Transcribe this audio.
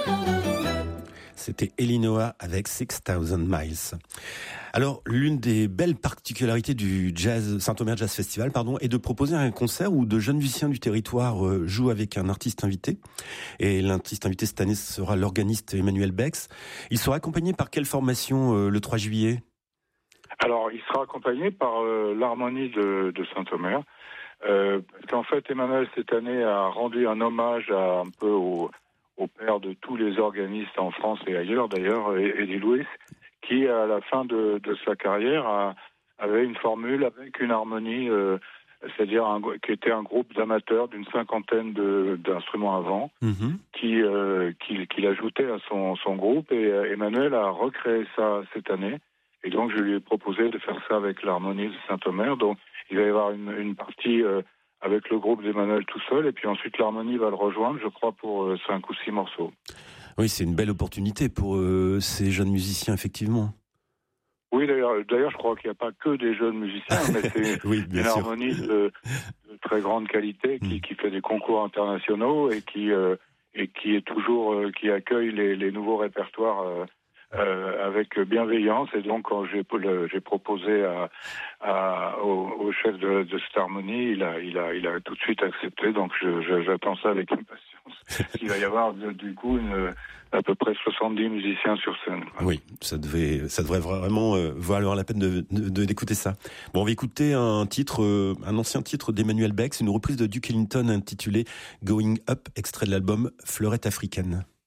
C'était Elinoa avec 6000 Miles. Alors, l'une des belles particularités du Saint-Omer Jazz Festival, est de proposer un concert où de jeunes musiciens du territoire jouent avec un artiste invité. Et l'artiste invité cette année sera l'organiste Emmanuel Bex. Il sera accompagné par quelle formation le 3 juillet ? Alors, il sera accompagné par l'harmonie de Saint-Omer. Parce qu'en fait, Emmanuel, cette année, a rendu un hommage un peu au père de tous les organistes en France et ailleurs, d'ailleurs, Eddie Louis, qui, à la fin de sa carrière, avait une formule avec une harmonie, c'est-à-dire qui était un groupe d'amateurs d'une 50aine d'instruments à vent, qu'il ajoutait à son groupe. Et Emmanuel a recréé ça cette année. Et donc, je lui ai proposé de faire ça avec l'harmonie de Saint-Omer. Donc, il va y avoir une partie avec le groupe d'Emmanuel tout seul, et puis ensuite l'harmonie va le rejoindre, je crois, pour 5 ou 6 morceaux. Oui, c'est une belle opportunité pour ces jeunes musiciens, effectivement. Oui, d'ailleurs, je crois qu'il n'y a pas que des jeunes musiciens, mais c'est oui, une harmonie de très grande qualité qui fait des concours internationaux et qui est toujours qui accueille les nouveaux répertoires avec bienveillance. Et donc, quand j'ai proposé au chef de cette harmonie, il a tout de suite accepté. Donc, j'attends ça avec impatience. Il va y avoir du coup à peu près 70 musiciens sur scène. Oui, ça devrait vraiment valoir la peine d'écouter ça. Bon, on va écouter un ancien titre d'Emmanuel Bex, une reprise de Duke Ellington intitulée Going Up, extrait de l'album Fleurette africaine.